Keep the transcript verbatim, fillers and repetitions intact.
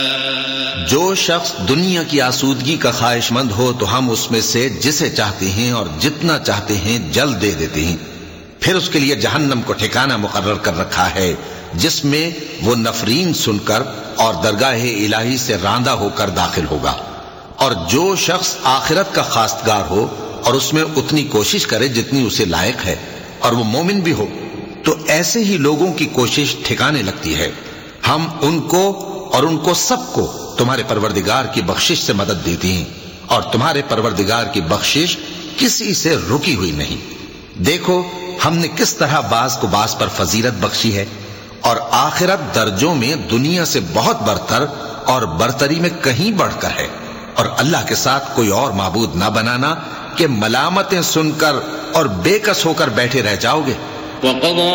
जो शख्स दुनिया की आसूदगी का ख्वाहिशमंद हो तो हम उसमें से जिसे चाहते हैं और जितना चाहते हैं जल्द दे देते हैं। फिर उसके लिए जहन्नम को ठिकाना मुकर्रर कर रखा है जिसमें वो नफरीन सुनकर और दरगाह इलाही से रांदा होकर दाखिल होगा। और जो शख्स आखिरत का खास्तगार हो और उसमें उतनी कोशिश करे जितनी उसे लायक है और वो मोमिन भी हो, तो ऐसे ही लोगों की कोशिश ठिकाने लगती है। हम उनको और उनको सबको तुम्हारे परवरदिगार की बख्शिश से मदद देती हैं और तुम्हारे परवरदिगार की बख्शिश किसी से रुकी हुई नहीं। देखो हमने किस तरह बाज को बाज पर फजीलत बख्शी है और आखिरत दर्जों में दुनिया से बहुत बरतर और बरतरी में कहीं बढ़कर है। और अल्लाह के साथ कोई और माबूद ना बनाना कि मलामतें सुनकर और बेकस होकर बैठे रह जाओगे।